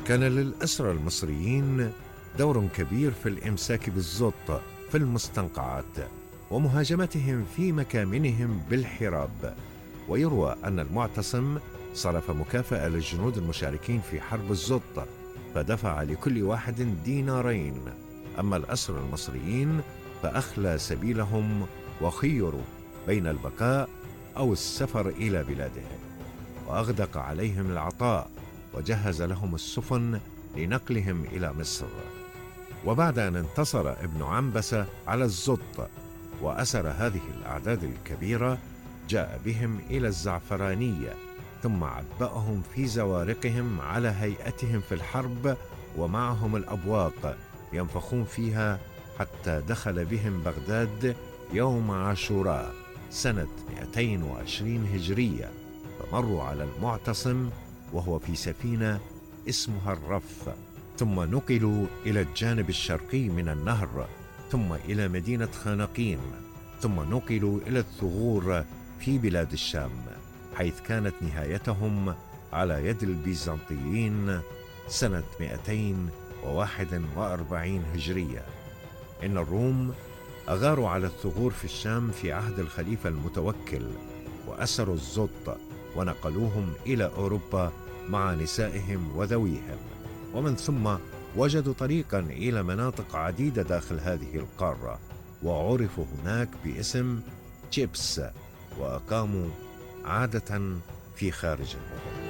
كان للأسرى المصريين دور كبير في الإمساك بالزوط في المستنقعات ومهاجمتهم في مكامنهم بالحراب. ويروى أن المعتصم صرف مكافأة للجنود المشاركين في حرب الزوط، فدفع لكل واحد دينارين. أما الأسرى المصريين فأخلى سبيلهم وخيروا بين البقاء أو السفر إلى بلادهم، وأغدق عليهم العطاء وجهز لهم السفن لنقلهم إلى مصر. وبعد أن انتصر ابن عنبسة على الزوط وأسر هذه الأعداد الكبيرة، جاء بهم إلى الزعفرانية، ثم عبأهم في زوارقهم على هيئتهم في الحرب، ومعهم الأبواق ينفخون فيها، حتى دخل بهم بغداد يوم عاشوراء سنة 220 هجرية. فمروا على المعتصم وهو في سفينة اسمها الرف، ثم نقلوا إلى الجانب الشرقي من النهر، ثم إلى مدينة خانقين، ثم نقلوا إلى الثغور في بلاد الشام، حيث كانت نهايتهم على يد البيزنطيين سنة 241 هجرية. إن الروم أغاروا على الثغور في الشام في عهد الخليفة المتوكل، وأسروا الزوط ونقلوهم إلى أوروبا مع نسائهم وذويهم، ومن ثم وجدوا طريقا إلى مناطق عديدة داخل هذه القارة، وعرفوا هناك باسم تشيبس، وأقاموا عادة في خارج المدن.